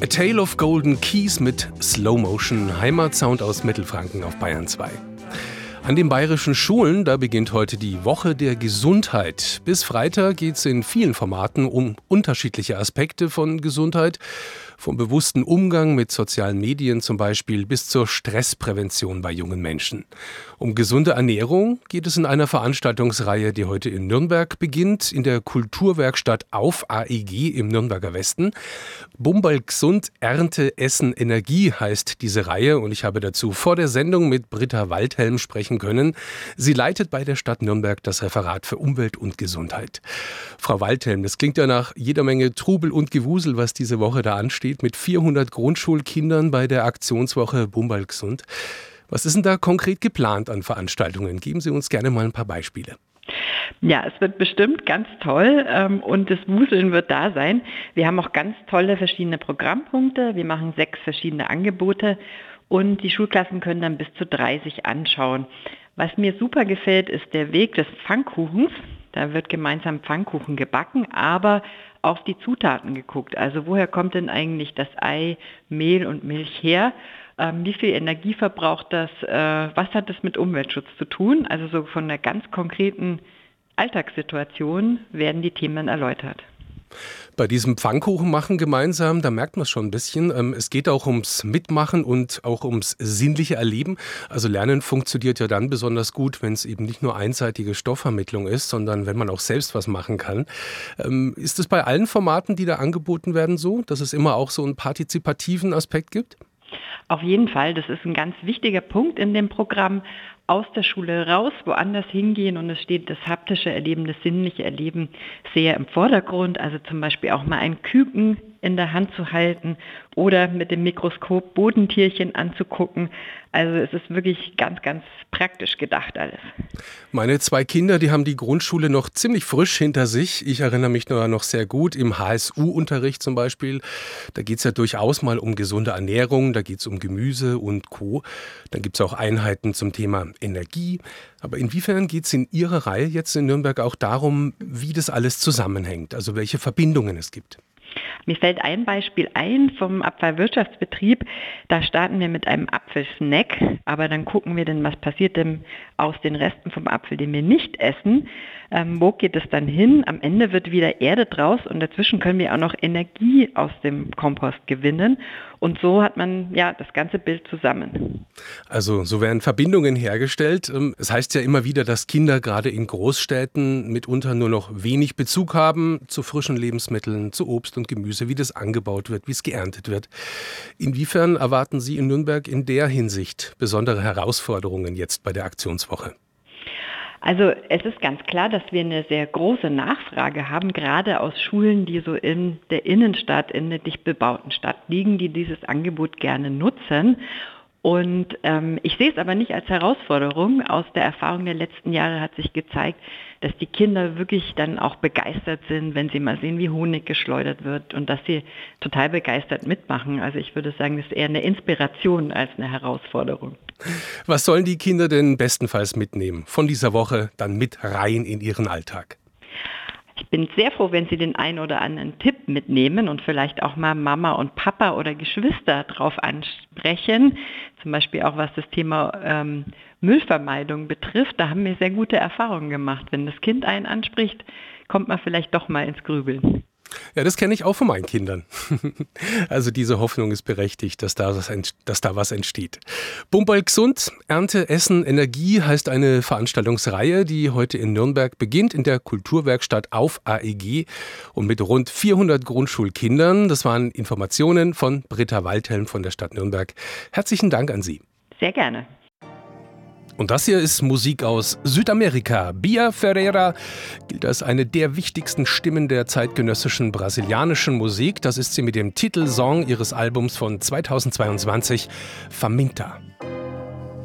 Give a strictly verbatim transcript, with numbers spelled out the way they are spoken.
A Tale of Golden Keys mit Slow Motion, Heimatsound aus Mittelfranken auf Bayern zwei. An den bayerischen Schulen, da beginnt heute die Woche der Gesundheit. Bis Freitag geht es in vielen Formaten um unterschiedliche Aspekte von Gesundheit. Vom bewussten Umgang mit sozialen Medien zum Beispiel bis zur Stressprävention bei jungen Menschen. Um gesunde Ernährung geht es in einer Veranstaltungsreihe, die heute in Nürnberg beginnt, in der Kulturwerkstatt Auf A E G im Nürnberger Westen. Bumball gesund, Ernte, Essen, Energie heißt diese Reihe und ich habe dazu vor der Sendung mit Britta Waldhelm sprechen können. Sie leitet bei der Stadt Nürnberg das Referat für Umwelt und Gesundheit. Frau Waldhelm, das klingt ja nach jeder Menge Trubel und Gewusel, was diese Woche da ansteht, mit vierhundert Grundschulkindern bei der Aktionswoche Bumball gesund. Was ist denn da konkret geplant an Veranstaltungen? Geben Sie uns gerne mal ein paar Beispiele. Ja, es wird bestimmt ganz toll ähm, und das Wuseln wird da sein. Wir haben auch ganz tolle verschiedene Programmpunkte. Wir machen sechs verschiedene Angebote und die Schulklassen können dann bis zu dreißig anschauen. Was mir super gefällt, ist der Weg des Pfannkuchens. Da wird gemeinsam Pfannkuchen gebacken, aber auf die Zutaten geguckt. Also woher kommt denn eigentlich das Ei, Mehl und Milch her? Ähm, wie viel Energie verbraucht das? Äh, was hat das mit Umweltschutz zu tun? Also so von einer ganz konkreten Alltagssituation werden die Themen erläutert. Bei diesem Pfannkuchen machen gemeinsam, da merkt man es schon ein bisschen, ähm, es geht auch ums Mitmachen und auch ums sinnliche Erleben. Also Lernen funktioniert ja dann besonders gut, wenn es eben nicht nur einseitige Stoffvermittlung ist, sondern wenn man auch selbst was machen kann. Ähm, ist es bei allen Formaten, die da angeboten werden, so, dass es immer auch so einen partizipativen Aspekt gibt? Auf jeden Fall, das ist ein ganz wichtiger Punkt in dem Programm. Aus der Schule raus, woanders hingehen und es steht das haptische Erleben, das sinnliche Erleben sehr im Vordergrund. Also zum Beispiel auch mal ein Küken in der Hand zu halten oder mit dem Mikroskop Bodentierchen anzugucken. Also es ist wirklich ganz, ganz praktisch gedacht alles. Meine zwei Kinder, die haben die Grundschule noch ziemlich frisch hinter sich. Ich erinnere mich nur noch sehr gut im H S U-Unterricht zum Beispiel. Da geht es ja durchaus mal um gesunde Ernährung, da geht es um Gemüse und Co. Dann gibt es auch Einheiten zum Thema Energie. Aber inwiefern geht es in Ihrer Reihe jetzt in Nürnberg auch darum, wie das alles zusammenhängt, also welche Verbindungen es gibt? Mir fällt ein Beispiel ein vom Abfallwirtschaftsbetrieb. Da starten wir mit einem Apfelsnack, aber dann gucken wir denn, was passiert denn aus den Resten vom Apfel, den wir nicht essen. Ähm, wo geht es dann hin? Am Ende wird wieder Erde draus und dazwischen können wir auch noch Energie aus dem Kompost gewinnen. Und so hat man ja das ganze Bild zusammen. Also so werden Verbindungen hergestellt. Es heißt ja immer wieder, dass Kinder gerade in Großstädten mitunter nur noch wenig Bezug haben zu frischen Lebensmitteln, zu Obst und Gemüse, wie das angebaut wird, wie es geerntet wird. Inwiefern erwarten Sie in Nürnberg in der Hinsicht besondere Herausforderungen jetzt bei der Aktionswoche? Also es ist ganz klar, dass wir eine sehr große Nachfrage haben, gerade aus Schulen, die so in der Innenstadt, in der dicht bebauten Stadt liegen, die dieses Angebot gerne nutzen. Und ähm, ich sehe es aber nicht als Herausforderung. Aus der Erfahrung der letzten Jahre hat sich gezeigt, dass die Kinder wirklich dann auch begeistert sind, wenn sie mal sehen, wie Honig geschleudert wird und dass sie total begeistert mitmachen. Also ich würde sagen, das ist eher eine Inspiration als eine Herausforderung. Was sollen die Kinder denn bestenfalls mitnehmen von dieser Woche dann mit rein in ihren Alltag? Ich bin sehr froh, wenn Sie den einen oder anderen Tipp mitnehmen und vielleicht auch mal Mama und Papa oder Geschwister drauf ansprechen. Zum Beispiel auch was das Thema ähm, Müllvermeidung betrifft. Da haben wir sehr gute Erfahrungen gemacht. Wenn das Kind einen anspricht, kommt man vielleicht doch mal ins Grübeln. Ja, das kenne ich auch von meinen Kindern. Also diese Hoffnung ist berechtigt, dass da was, ent- dass da was entsteht. Bumball gesund, Ernte, Essen, Energie heißt eine Veranstaltungsreihe, die heute in Nürnberg beginnt, in der Kulturwerkstatt Auf A E G und mit rund vierhundert Grundschulkindern. Das waren Informationen von Britta Waldhelm von der Stadt Nürnberg. Herzlichen Dank an Sie. Sehr gerne. Und das hier ist Musik aus Südamerika. Bia Ferreira gilt als eine der wichtigsten Stimmen der zeitgenössischen brasilianischen Musik. Das ist sie mit dem Titelsong ihres Albums von zweitausendzweiundzwanzig, Faminta.